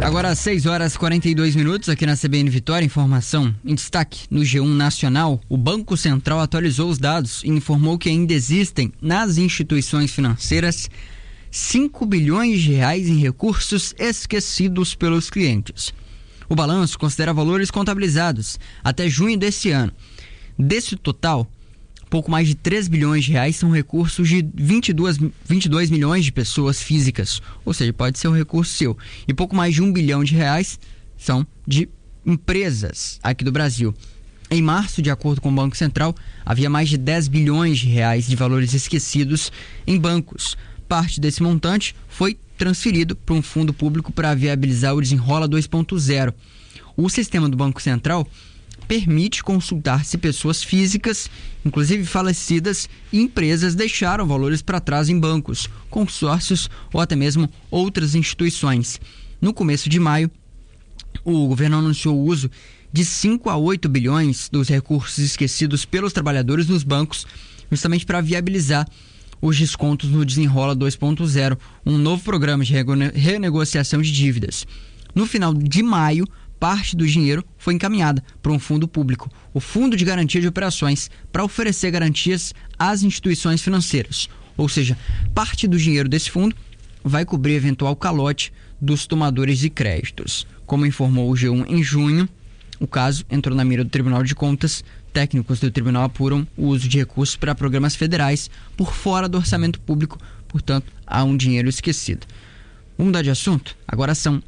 Agora às 6h42 aqui na CBN Vitória, informação em destaque no G1 Nacional. O Banco Central atualizou os dados e informou que ainda existem nas instituições financeiras 5 bilhões de reais em recursos esquecidos pelos clientes. O balanço considera valores contabilizados até junho desse ano. Desse total, pouco mais de 3 bilhões de reais são recursos de 22 milhões de pessoas físicas, ou seja, pode ser um recurso seu. E pouco mais de 1 bilhão de reais são de empresas aqui do Brasil. Em março, de acordo com o Banco Central, havia mais de 10 bilhões de reais de valores esquecidos em bancos. Parte desse montante foi transferido para um fundo público para viabilizar o Desenrola 2.0. O sistema do Banco Central permite consultar se pessoas físicas, inclusive falecidas, e empresas deixaram valores para trás em bancos, consórcios ou até mesmo outras instituições. No começo de maio, o governo anunciou o uso de 5 a 8 bilhões dos recursos esquecidos pelos trabalhadores nos bancos, justamente para viabilizar os descontos no Desenrola 2.0, um novo programa de renegociação de dívidas. No final de maio, parte do dinheiro foi encaminhada para um fundo público, o Fundo de Garantia de Operações, para oferecer garantias às instituições financeiras. Ou seja, parte do dinheiro desse fundo vai cobrir eventual calote dos tomadores de créditos. Como informou o G1 em junho, o caso entrou na mira do Tribunal de Contas. Técnicos do tribunal apuram o uso de recursos para programas federais por fora do orçamento público, portanto, há um dinheiro esquecido. Vamos mudar de assunto? Agora são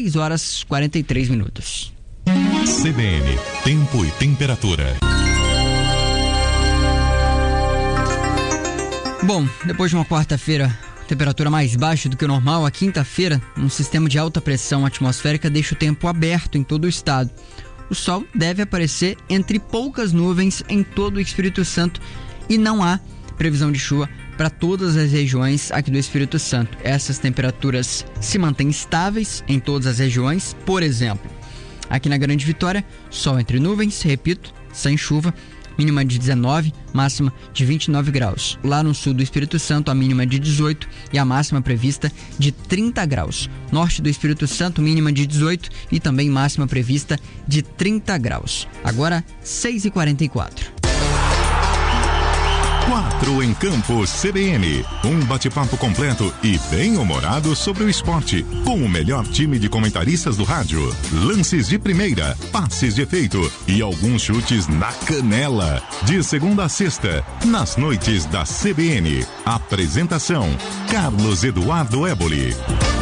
6h43. CBN, tempo e temperatura. Bom, depois de uma quarta-feira, temperatura mais baixa do que o normal, a quinta-feira, um sistema de alta pressão atmosférica deixa o tempo aberto em todo o estado. O sol deve aparecer entre poucas nuvens em todo o Espírito Santo e não há previsão de chuva para todas as regiões aqui do Espírito Santo. Essas temperaturas se mantêm estáveis em todas as regiões. Por exemplo, aqui na Grande Vitória, sol entre nuvens, repito, sem chuva, mínima de 19, máxima de 29 graus. Lá no sul do Espírito Santo, a mínima de 18 e a máxima prevista de 30 graus. Norte do Espírito Santo, mínima de 18 e também máxima prevista de 30 graus. Agora, 6h44. 4 em Campo CBN. Um bate-papo completo e bem-humorado sobre o esporte, com o melhor time de comentaristas do rádio. Lances de primeira, passes de efeito e alguns chutes na canela. De segunda a sexta, nas noites da CBN. Apresentação: Carlos Eduardo Éboli.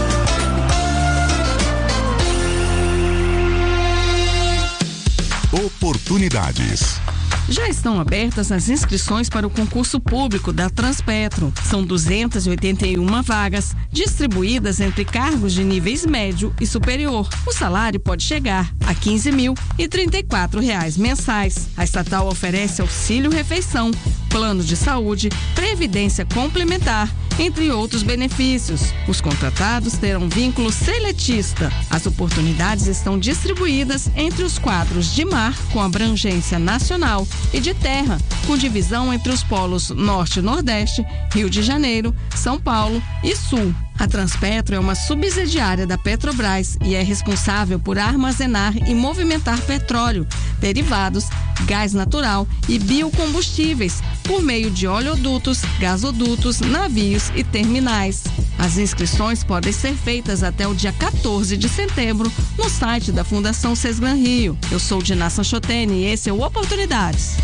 Oportunidades. Já estão abertas as inscrições para o concurso público da Transpetro. São 281 vagas, distribuídas entre cargos de níveis médio e superior. O salário pode chegar a R$ 15.034 mensais. A estatal oferece auxílio-refeição, plano de saúde, previdência complementar, entre outros benefícios. Os contratados terão vínculo seletista. As oportunidades estão distribuídas entre os quadros de mar, com abrangência nacional, e de terra, com divisão entre os polos Norte e Nordeste, Rio de Janeiro, São Paulo e Sul. A Transpetro é uma subsidiária da Petrobras e é responsável por armazenar e movimentar petróleo, derivados, gás natural e biocombustíveis por meio de oleodutos, gasodutos, navios e terminais. As inscrições podem ser feitas até o dia 14 de setembro no site da Fundação Sesgran Rio. Eu sou Diná Sanchotene e esse é o Oportunidades.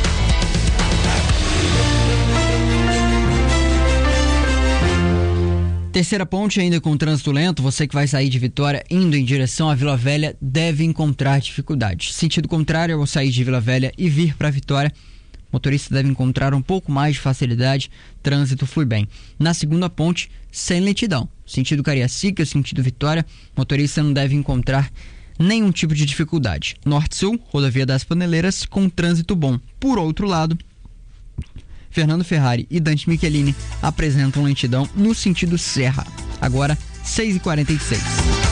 Terceira ponte ainda com trânsito lento. Você que vai sair de Vitória indo em direção à Vila Velha deve encontrar dificuldades. Sentido contrário, ao sair de Vila Velha e vir para Vitória, o motorista deve encontrar um pouco mais de facilidade, trânsito flui bem. Na segunda ponte, sem lentidão. Sentido Cariacica, sentido Vitória, o motorista não deve encontrar nenhum tipo de dificuldade. Norte-Sul, rodovia das Paneleiras, com trânsito bom. Por outro lado, Fernando Ferrari e Dante Michelini apresentam lentidão no sentido Serra. Agora, 6h46.